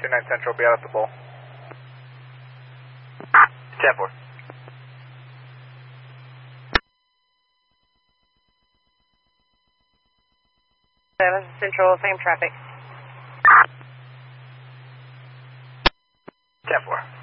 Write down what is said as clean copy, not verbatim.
29 Central, be out at the bowl. 10-4. 7 Central, same traffic. 10-4.